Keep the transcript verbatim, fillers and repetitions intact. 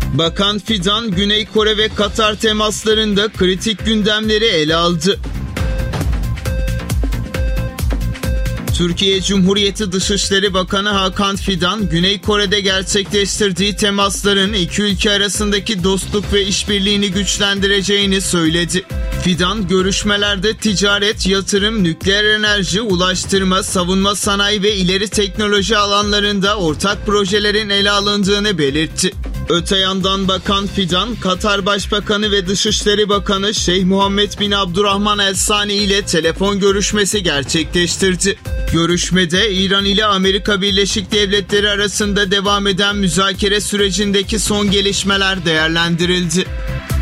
Bakan Fidan, Güney Kore ve Katar temaslarında kritik gündemleri ele aldı. Türkiye Cumhuriyeti Dışişleri Bakanı Hakan Fidan, Güney Kore'de gerçekleştirdiği temasların iki ülke arasındaki dostluk ve işbirliğini güçlendireceğini söyledi. Fidan, görüşmelerde ticaret, yatırım, nükleer enerji, ulaştırma, savunma sanayi ve ileri teknoloji alanlarında ortak projelerin ele alındığını belirtti. Öte yandan Bakan Fidan, Katar Başbakanı ve Dışişleri Bakanı Şeyh Muhammed bin Abdurrahman El Sani ile telefon görüşmesi gerçekleştirdi. Görüşmede İran ile Amerika Birleşik Devletleri arasında devam eden müzakere sürecindeki son gelişmeler değerlendirildi.